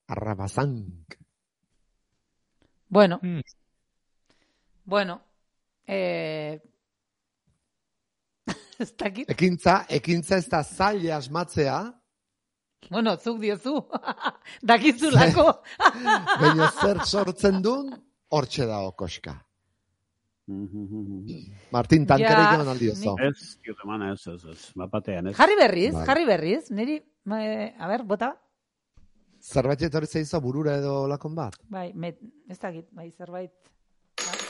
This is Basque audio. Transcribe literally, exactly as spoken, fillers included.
Arrabazank. Bueno. Mm. Bueno. Eh... ez dakit. Ekintza, ekintza ez da zaila asmatzea. Bueno, zuk diozu. Dakitzulako. Baina zer sortzen duen, hortxe da okoska. Martin, tankerik eman aldi oso. Ez, kiutemana, ez, ez, ez. Bapatean, ez. Jarri berriz, jarri berriz. Niri, a ber, bota. Zerbait etorri zeizo burura edo lakon bat? Bai, met, ez dakit, bai, zerbait...